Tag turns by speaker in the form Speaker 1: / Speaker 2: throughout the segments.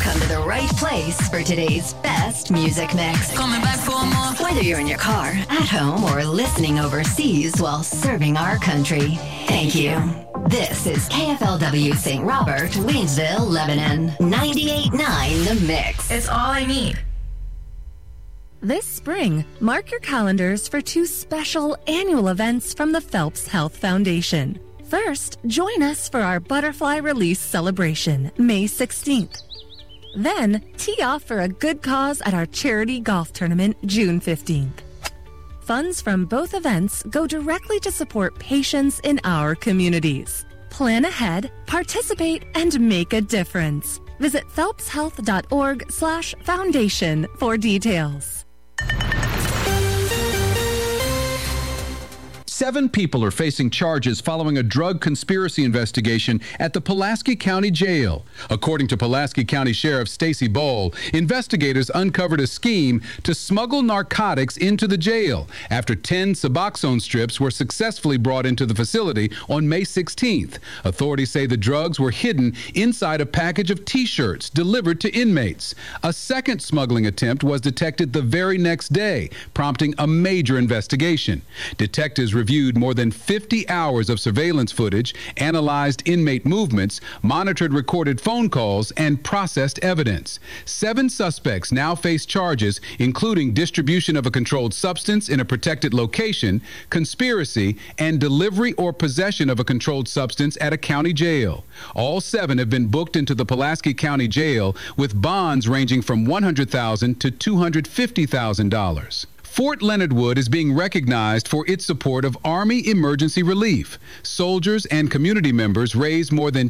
Speaker 1: come to the right place for today's best music mix.
Speaker 2: Coming back for more.
Speaker 1: Whether you're in your car, at home, or listening overseas while serving our country, thank you. This is KFLW St. Robert, Waynesville, Lebanon. 98.9 The Mix.
Speaker 2: It's all I need.
Speaker 3: This spring, mark your calendars for 2 special annual events from the Phelps Health Foundation. First, join us for our Butterfly Release celebration, May 16th. Then, tee off for a good cause at our charity golf tournament, June 15th. Funds from both events go directly to support patients in our communities. Plan ahead, participate, and make a difference. Visit phelpshealth.org/foundation for details.
Speaker 4: 7 people are facing charges following a drug conspiracy investigation at the Pulaski County Jail. According to Pulaski County Sheriff Stacy Ball, investigators uncovered a scheme to smuggle narcotics into the jail after 10 Suboxone strips were successfully brought into the facility on May 16th. Authorities say the drugs were hidden inside a package of T-shirts delivered to inmates. A second smuggling attempt was detected the very next day, prompting a major investigation. Detectives reviewed more than 50 hours of surveillance footage, analyzed inmate movements, monitored recorded phone calls, and processed evidence. 7 suspects now face charges, including distribution of a controlled substance in a protected location, conspiracy, and delivery or possession of a controlled substance at a county jail. All 7 have been booked into the Pulaski County Jail with bonds ranging from $100,000 to $250,000. Fort Leonard Wood is being recognized for its support of Army emergency relief. Soldiers and community members raised more than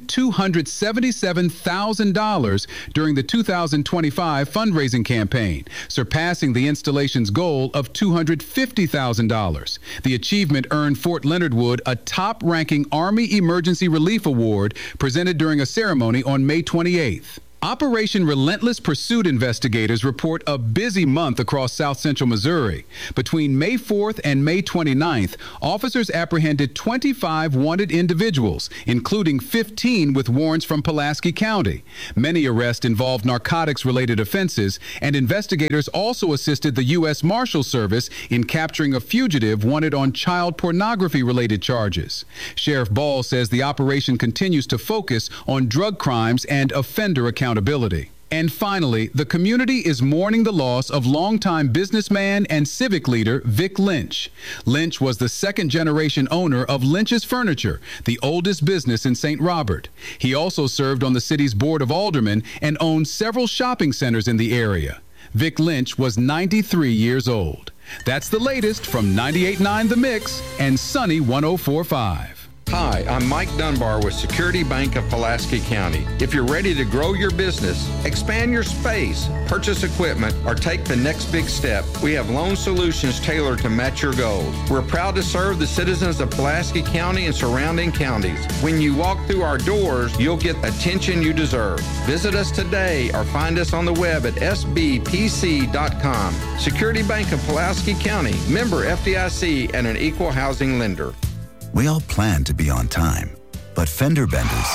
Speaker 4: $277,000 during the 2025 fundraising campaign, surpassing the installation's goal of $250,000. The achievement earned Fort Leonard Wood a top-ranking Army Emergency Relief Award presented during a ceremony on May 28th. Operation Relentless Pursuit investigators report a busy month across South Central Missouri. Between May 4th and May 29th, officers apprehended 25 wanted individuals, including 15 with warrants from Pulaski County. Many arrests involved narcotics-related offenses, and investigators also assisted the U.S. Marshal Service in capturing a fugitive wanted on child pornography-related charges. Sheriff Ball says the operation continues to focus on drug crimes and offender accountability. And finally, the community is mourning the loss of longtime businessman and civic leader Vic Lynch. Lynch was the second-generation owner of Lynch's Furniture, the oldest business in St. Robert. He also served on the city's Board of Aldermen and owned several shopping centers in the area. Vic Lynch was 93 years old. That's the latest from 98.9 The Mix and Sunny 104.5.
Speaker 5: Hi, I'm Mike Dunbar with Security Bank of Pulaski County. If you're ready to grow your business, expand your space, purchase equipment, or take the next big step, we have loan solutions tailored to match your goals. We're proud to serve the citizens of Pulaski County and surrounding counties. When you walk through our doors, you'll get the attention you deserve. Visit us today or find us on the web at sbpc.com. Security Bank of Pulaski County, member FDIC, and an equal housing lender.
Speaker 6: We all plan to be on time, but fender benders,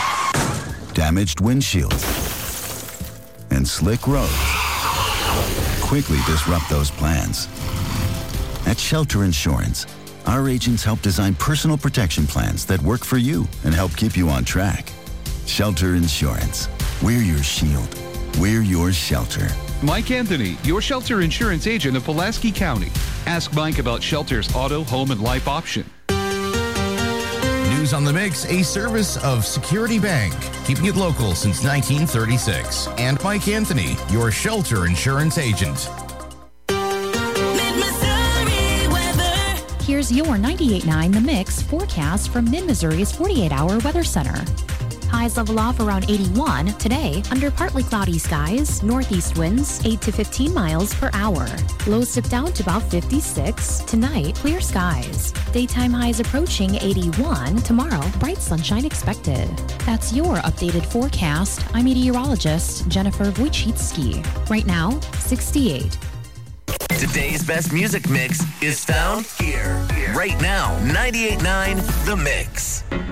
Speaker 6: damaged windshields, and slick roads quickly disrupt those plans. At Shelter Insurance, our agents help design personal protection plans that work for you and help keep you on track. Shelter Insurance. We're your shield. We're your shelter.
Speaker 7: Mike Anthony, your Shelter Insurance agent of Pulaski County. Ask Mike about Shelter's auto, home, and life option.
Speaker 8: News on the Mix, a service of Security Bank, keeping it local since 1936. And Mike Anthony, your Shelter Insurance agent.
Speaker 9: Here's your 98.9 The Mix forecast from Mid-Missouri's 48-hour weather center. Highs level off around 81 today under partly cloudy skies, northeast winds 8 to 15 miles per hour. Lows dip down to about 56 tonight, clear skies. Daytime highs approaching 81 tomorrow, bright sunshine expected. That's your updated forecast. I'm meteorologist Jennifer Wojcicki. Right now, 68.
Speaker 10: Today's best music mix is found here. Right now, 98.9 The Mix.